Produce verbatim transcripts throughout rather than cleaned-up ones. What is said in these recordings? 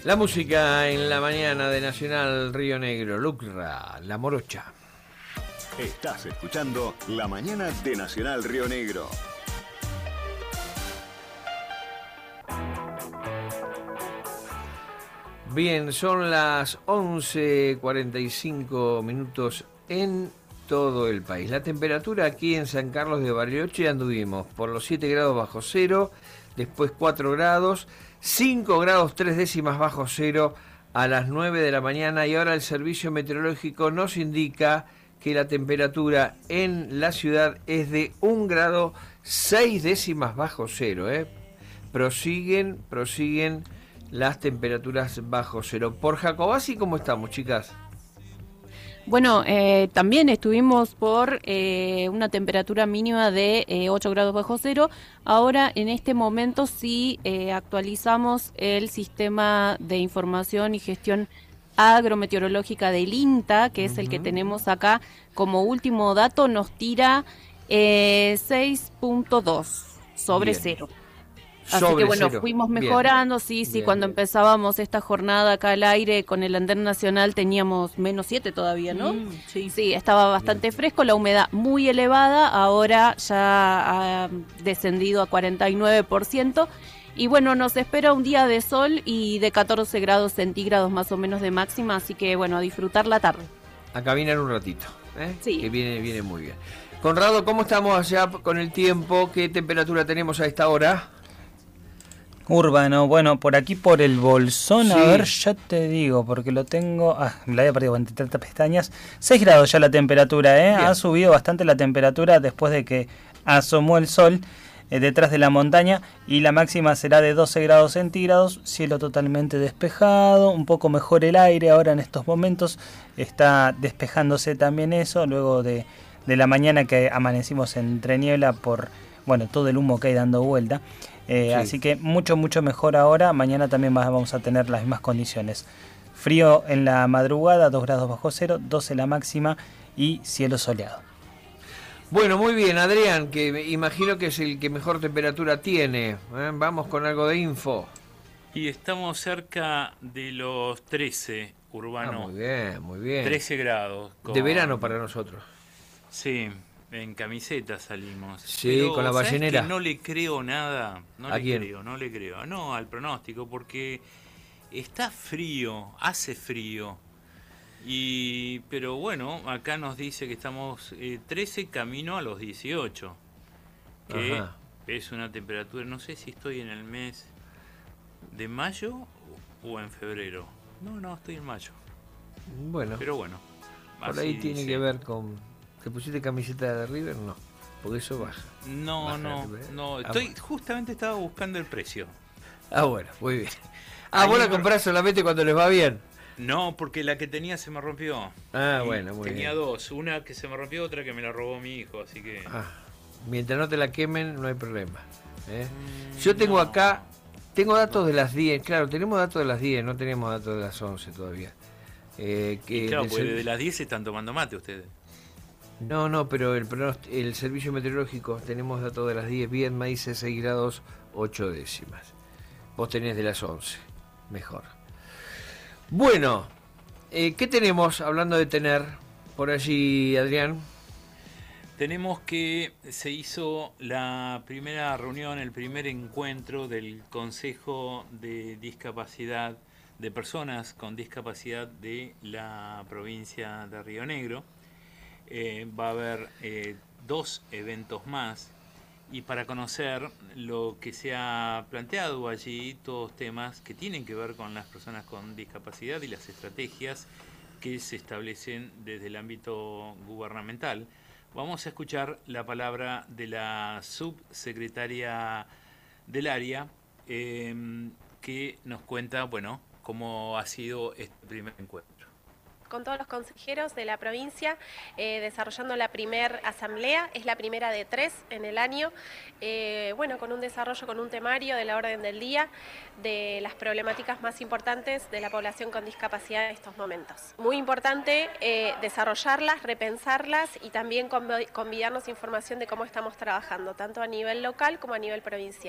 La música en la mañana de Nacional Río Negro, Lucra, La Morocha. Estás escuchando La Mañana de Nacional Río Negro. Bien, son las once cuarenta y cinco minutos en todo el país. La temperatura aquí en San Carlos de Bariloche anduvimos por los siete grados bajo cero, después cuatro grados, cinco grados tres décimas bajo cero a las nueve de la mañana, y ahora el servicio meteorológico nos indica que la temperatura en la ciudad es de un grado seis décimas bajo cero. ¿eh? Prosiguen, prosiguen las temperaturas bajo cero. Por Jacobasi, ¿cómo estamos, chicas? Bueno, eh, también estuvimos por eh, una temperatura mínima de eh, ocho grados bajo cero. Ahora, en este momento, sí eh, actualizamos el sistema de información y gestión agrometeorológica del INTA, que es uh-huh. el que tenemos acá como último dato, nos tira eh, seis punto dos sobre Bien. cero. Así Sobre que bueno, cero. fuimos mejorando, bien. sí, sí, bien, cuando bien. empezábamos esta jornada acá al aire con el Andén Nacional teníamos menos siete todavía, ¿no? Mm, sí. Sí, estaba bastante bien. fresco, la humedad muy elevada, ahora ya ha descendido a cuarenta y nueve por ciento. Y bueno, nos espera un día de sol y de catorce grados centígrados más o menos de máxima, así que bueno, a disfrutar la tarde. A caminar un ratito, ¿eh? Sí. Que viene, viene muy bien. Conrado, ¿cómo estamos allá con el tiempo? ¿Qué temperatura tenemos a esta hora? Urbano, bueno, por aquí por el Bolsón, Sí. a ver, ya te digo, porque lo tengo, ah, me la había perdido con treinta pestañas, seis grados ya la temperatura, ¿eh? Bien. Ha subido bastante la temperatura después de que asomó el sol eh, detrás de la montaña, y la máxima será de doce grados centígrados, cielo totalmente despejado, un poco mejor el aire ahora en estos momentos, está despejándose también eso, luego de, de la mañana que amanecimos entre niebla por, bueno, todo el humo que hay dando vuelta. Eh, Sí. Así que mucho, mucho mejor ahora. Mañana también vamos a tener las mismas condiciones. Frío en la madrugada, dos grados bajo cero, doce la máxima y cielo soleado. Bueno, muy bien, Adrián, que me imagino que es el que mejor temperatura tiene. ¿eh? Vamos con algo de info. Y estamos cerca de los trece, Urbano. Ah, muy bien, muy bien. trece grados. De con- verano para nosotros. Sí, en camiseta salimos. Sí, Pero, con la ¿sabes ballenera. que no le creo nada? No ¿A le quién? creo, no le creo. No, al pronóstico, porque está frío, hace frío. Y pero bueno, acá nos dice que estamos eh, trece camino a los dieciocho. Que Ajá. es una temperatura, no sé si estoy en el mes de mayo o en febrero. No, no, estoy en mayo. Bueno, Pero bueno. por así ahí tiene dice. que ver con... ¿Te pusiste camiseta de River? No, porque eso baja. No, Baja no, la temperatura. no. Ah, Estoy, bueno. justamente estaba buscando el precio. Ah, bueno, muy bien. Ah, Ahí vos la me- comprás solamente cuando les va bien. No, porque la que tenía se me rompió. Ah, Y bueno, muy Tenía bien. dos, una que se me rompió, otra que me la robó mi hijo, así que... Ah, mientras no te la quemen, no hay problema. ¿eh? Mm, Yo tengo no. acá, tengo datos de las diez, claro, tenemos datos de las diez, no tenemos datos de las once todavía. Eh, que Y claro, del porque servi- de las diez se están tomando mate ustedes. No, no, pero el, pronost- el servicio meteorológico, tenemos datos de las diez, Viedma dice seis grados ocho décimas. Vos tenés de las once, mejor. Bueno, eh, ¿qué tenemos hablando de tener por allí, Adrián? Tenemos que se hizo la primera reunión, el primer encuentro del Consejo de Discapacidad de Personas con Discapacidad de la provincia de Río Negro. Eh, va a haber eh, dos eventos más, y para conocer lo que se ha planteado allí, todos temas que tienen que ver con las personas con discapacidad y las estrategias que se establecen desde el ámbito gubernamental. Vamos a escuchar la palabra de la subsecretaria del área, eh, que nos cuenta, bueno, cómo ha sido este primer encuentro. Con todos los consejeros de la provincia, eh, desarrollando la primer asamblea, es la primera de tres en el año, eh, bueno, con un desarrollo, con un temario de la orden del día, de las problemáticas más importantes de la población con discapacidad en estos momentos. Muy importante eh, desarrollarlas, repensarlas y también conv- convidarnos información de cómo estamos trabajando, tanto a nivel local como a nivel provincial.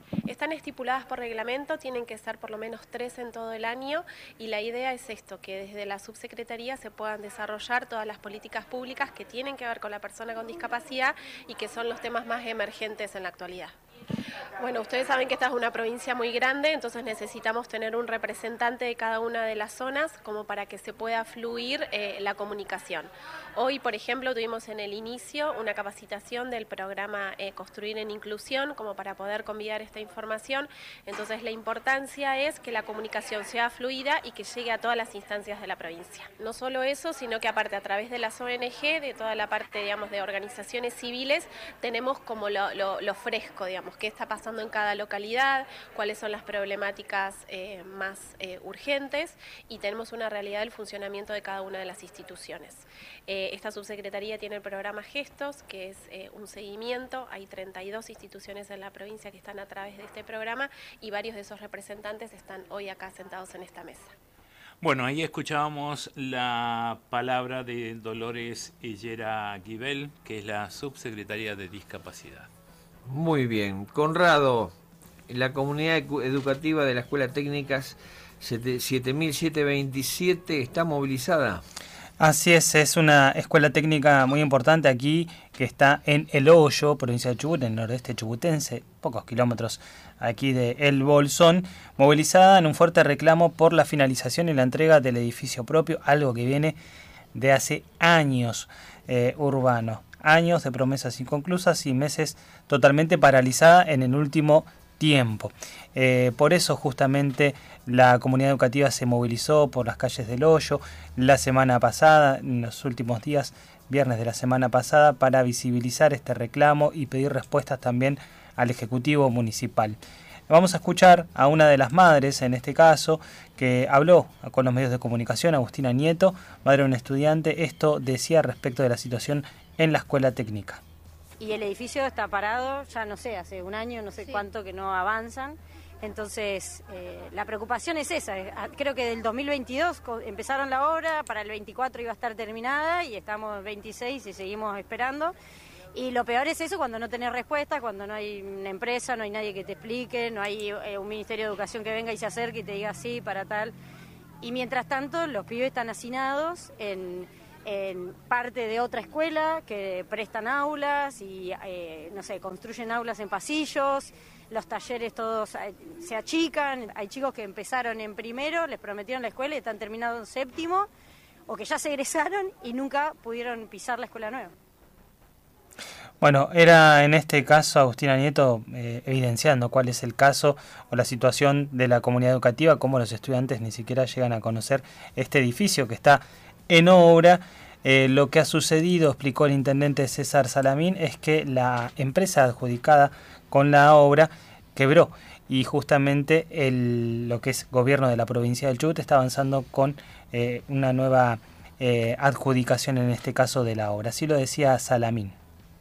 Están estipuladas por reglamento, tienen que ser por lo menos tres en todo el año y la idea es esto, que desde la subsecretaría se puedan desarrollar todas las políticas públicas que tienen que ver con la persona con discapacidad y que son los temas más emergentes en la actualidad. Bueno, ustedes saben que esta es una provincia muy grande, entonces necesitamos tener un representante de cada una de las zonas como para que se pueda fluir eh, la comunicación. Hoy, por ejemplo, tuvimos en el inicio una capacitación del programa eh, Construir en Inclusión, como para poder convidar esta información. Entonces, la importancia es que la comunicación sea fluida y que llegue a todas las instancias de la provincia. No solo eso, sino que aparte a través de las O N G, de toda la parte, digamos, de organizaciones civiles, tenemos como lo, lo, lo fresco, digamos, qué está pasando en cada localidad, cuáles son las problemáticas eh, más eh, urgentes y tenemos una realidad del funcionamiento de cada una de las instituciones. Eh, esta subsecretaría tiene el programa Gestos, que es eh, un seguimiento, hay treinta y dos instituciones en la provincia que están a través de este programa y varios de esos representantes están hoy acá sentados en esta mesa. Bueno, ahí escuchábamos la palabra de Dolores Hillera Guibel, que es la subsecretaria de Discapacidad. Muy bien. Conrado, la comunidad educativa de la Escuela Técnicas siete mil setecientos veintisiete está movilizada. Así es, es una escuela técnica muy importante aquí que está en El Hoyo, provincia de Chubut, en el nordeste chubutense, pocos kilómetros aquí de El Bolsón, movilizada en un fuerte reclamo por la finalización y la entrega del edificio propio, algo que viene de hace años eh, urbano. Años de promesas inconclusas y meses totalmente paralizada en el último tiempo. Eh, por eso justamente la comunidad educativa se movilizó por las calles del Hoyo la semana pasada, en los últimos días, viernes de la semana pasada, para visibilizar este reclamo y pedir respuestas también al Ejecutivo Municipal. Vamos a escuchar a una de las madres, en este caso, que habló con los medios de comunicación, Agustina Nieto, madre de un estudiante. Esto decía respecto de la situación en la escuela técnica. Y el edificio está parado, ya no sé, hace un año, no sé sí. cuánto que no avanzan. Entonces, eh, la preocupación es esa. Creo que del dos mil veintidós empezaron la obra, para el veinticuatro iba a estar terminada y estamos en veintiséis y seguimos esperando. Y lo peor es eso, cuando no tenés respuesta, cuando no hay una empresa, no hay nadie que te explique, no hay eh, un Ministerio de Educación que venga y se acerque y te diga sí para tal. Y mientras tanto, los pibes están hacinados en... en parte de otra escuela que prestan aulas y, eh, no sé, construyen aulas en pasillos, los talleres todos eh, se achican, hay chicos que empezaron en primero, les prometieron la escuela y están terminados en séptimo, o que ya se egresaron y nunca pudieron pisar la escuela nueva. Bueno, era en este caso Agustina Nieto eh, evidenciando cuál es el caso o la situación de la comunidad educativa, cómo los estudiantes ni siquiera llegan a conocer este edificio que está en obra. Eh, lo que ha sucedido, explicó el intendente César Salamín, es que la empresa adjudicada con la obra quebró y justamente el, lo que es gobierno de la provincia del Chubut está avanzando con eh, una nueva eh, adjudicación, en este caso de la obra. Así lo decía Salamín.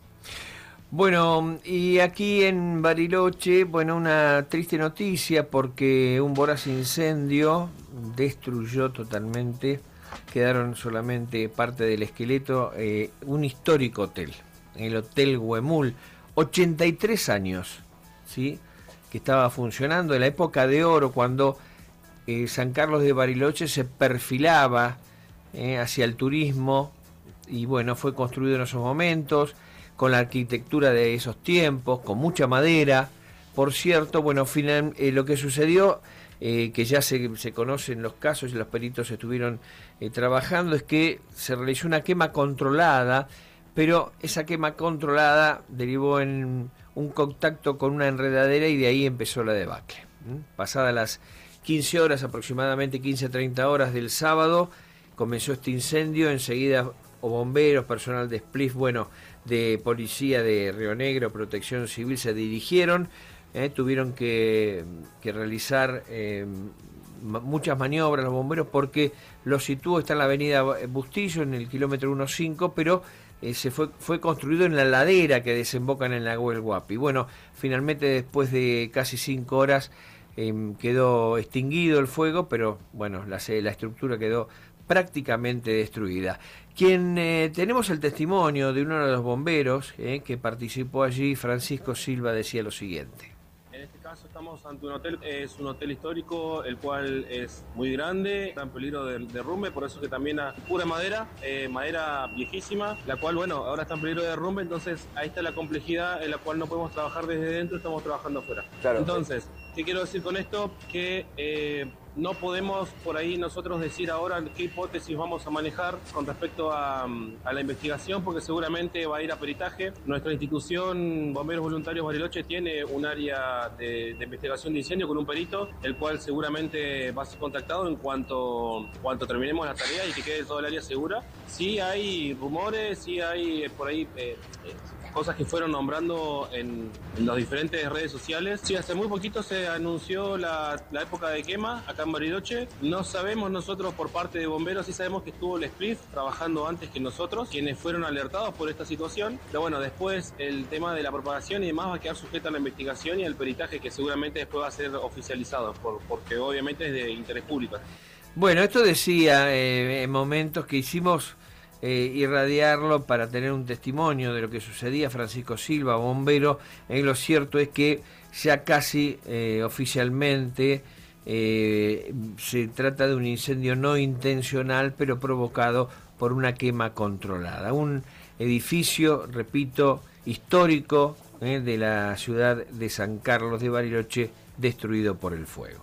Bueno, y aquí en Bariloche, bueno, una triste noticia porque un voraz incendio destruyó totalmente, quedaron solamente parte del esqueleto, eh, un histórico hotel, el Hotel Huemul, ochenta y tres años, ¿sí? Que estaba funcionando en la época de oro, cuando eh, San Carlos de Bariloche se perfilaba eh, hacia el turismo, y bueno, fue construido en esos momentos, con la arquitectura de esos tiempos, con mucha madera. Por cierto, bueno, final, eh, lo que sucedió, eh, que ya se, se conocen los casos y los peritos estuvieron eh, trabajando, es que se realizó una quema controlada, pero esa quema controlada derivó en un contacto con una enredadera y de ahí empezó la debacle. ¿Mm? Pasadas las quince horas, aproximadamente quince a treinta horas del sábado, comenzó este incendio. Enseguida o bomberos, personal de Spliff, bueno, de policía de Río Negro, Protección Civil, se dirigieron, eh, tuvieron que, que realizar eh, muchas maniobras los bomberos, porque lo situó, está en la avenida Bustillo, en el kilómetro uno cinco, pero eh, se fue, fue construido en la ladera que desemboca en el lago El Guapi. Bueno, finalmente después de casi cinco horas eh, quedó extinguido el fuego, pero bueno, la, la estructura quedó prácticamente destruida. Quien eh, tenemos el testimonio de uno de los bomberos eh, que participó allí, Francisco Silva, decía lo siguiente. En este caso caso estamos ante un hotel, es un hotel histórico, el cual es muy grande, está en peligro de derrumbe, por eso que también es pura madera, eh, madera viejísima, la cual, bueno, ahora está en peligro de derrumbe, entonces ahí está la complejidad en la cual no podemos trabajar desde dentro, estamos trabajando afuera. Claro. Entonces, ¿qué quiero decir con esto? Que eh, no podemos por ahí nosotros decir ahora qué hipótesis vamos a manejar con respecto a, a la investigación, porque seguramente va a ir a peritaje. Nuestra institución Bomberos Voluntarios Bariloche tiene un área de, de investigación de incendio con un perito, el cual seguramente va a ser contactado en cuanto, cuanto terminemos la tarea y que quede toda el área segura. Sí hay rumores, sí hay eh, por ahí eh, eh, cosas que fueron nombrando en, en las diferentes redes sociales. Sí, hace muy poquito se anunció la, la época de quema acá en Bariloche. No sabemos nosotros por parte de bomberos, sí sabemos que estuvo el S P L I F trabajando antes que nosotros, quienes fueron alertados por esta situación. Pero bueno, después el tema de la propagación y demás va a quedar sujeta a la investigación y al peritaje que seguramente después va a ser oficializado, por, porque obviamente es de interés público. Bueno, esto decía eh, en momentos que hicimos eh, irradiarlo para tener un testimonio de lo que sucedía. Francisco Silva, bombero, eh, lo cierto es que ya casi eh, oficialmente eh, se trata de un incendio no intencional, pero provocado por una quema controlada. Un edificio, repito, histórico eh, de la ciudad de San Carlos de Bariloche, destruido por el fuego.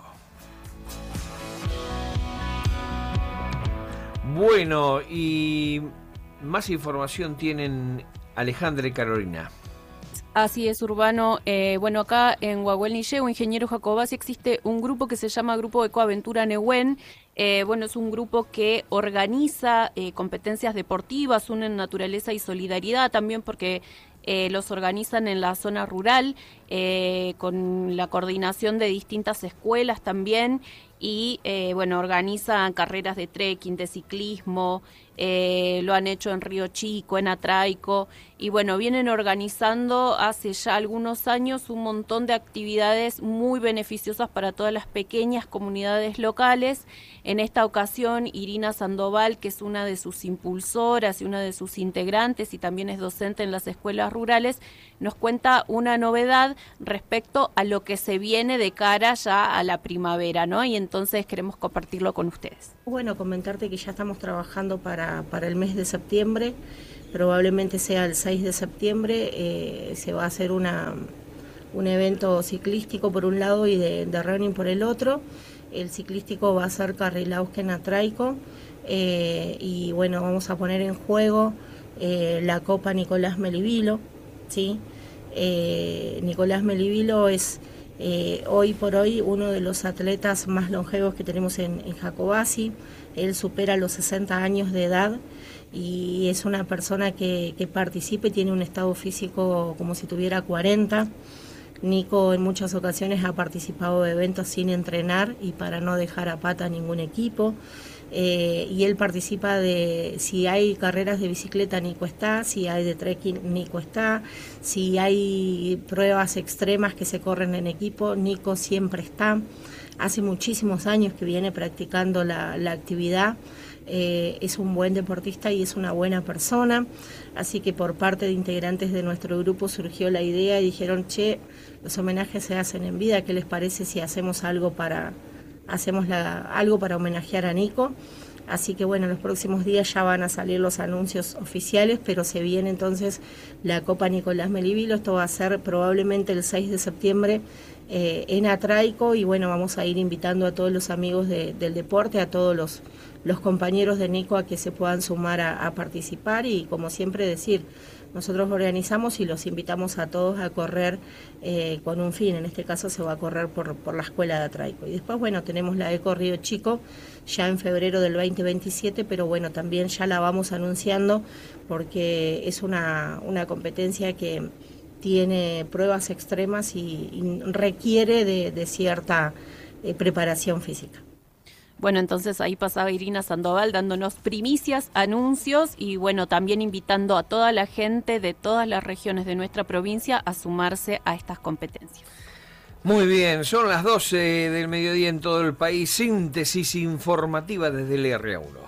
Bueno, y más información tienen Alejandra y Carolina. Así es, Urbano. Eh, bueno, acá en Huahuelnilleu, Ingeniero Jacobasi, existe un grupo que se llama Grupo Ecoaventura Nehuen. Eh, bueno, es un grupo que organiza eh, competencias deportivas, unen naturaleza y solidaridad, también porque eh, los organizan en la zona rural, eh, con la coordinación de distintas escuelas también, y eh, bueno, organizan carreras de trekking, de ciclismo, eh, lo han hecho en Río Chico, en Atraico, y bueno, vienen organizando hace ya algunos años un montón de actividades muy beneficiosas para todas las pequeñas comunidades locales. En esta ocasión, Irina Sandoval, que es una de sus impulsoras y una de sus integrantes y también es docente en las escuelas rurales, nos cuenta una novedad respecto a lo que se viene de cara ya a la primavera, ¿no? Y entonces queremos compartirlo con ustedes. Bueno, comentarte que ya estamos trabajando para, para el mes de septiembre, probablemente sea el seis de septiembre, eh, se va a hacer una, un evento ciclístico por un lado y de, de running por el otro. El ciclístico va a ser Carrilauskén Atraico, eh, y bueno, vamos a poner en juego eh, la Copa Nicolás Melivilo, ¿sí? Eh, Nicolás Melivilo es eh, hoy por hoy uno de los atletas más longevos que tenemos en, en Jacobasi. Él supera los sesenta años de edad y es una persona que, que participa y tiene un estado físico como si tuviera cuarenta. Nico en muchas ocasiones ha participado de eventos sin entrenar y para no dejar a pata a ningún equipo. Eh, y él participa de, si hay carreras de bicicleta, Nico está, si hay de trekking, Nico está, si hay pruebas extremas que se corren en equipo, Nico siempre está. Hace muchísimos años que viene practicando la, la actividad, eh, es un buen deportista y es una buena persona, así que por parte de integrantes de nuestro grupo surgió la idea y dijeron, che, los homenajes se hacen en vida, ¿qué les parece si hacemos algo para... hacemos la, algo para homenajear a Nico? Así que bueno, en los próximos días ya van a salir los anuncios oficiales, pero se viene entonces la Copa Nicolás Melivilo. Esto va a ser probablemente el seis de septiembre eh, en Atraico, y bueno, vamos a ir invitando a todos los amigos de, del deporte, a todos los, los compañeros de Nico a que se puedan sumar a, a participar, y como siempre decir, nosotros organizamos y los invitamos a todos a correr eh, con un fin. En este caso se va a correr por, por la escuela de Atraico. Y después, bueno, tenemos la Eco Río Chico ya en febrero del veinte veintisiete, pero bueno, también ya la vamos anunciando porque es una, una competencia que tiene pruebas extremas y, y requiere de, de cierta eh, preparación física. Bueno, entonces ahí pasaba Irina Sandoval dándonos primicias, anuncios y bueno, también invitando a toda la gente de todas las regiones de nuestra provincia a sumarse a estas competencias. Muy bien, son las doce del mediodía en todo el país, síntesis informativa desde el R A uno.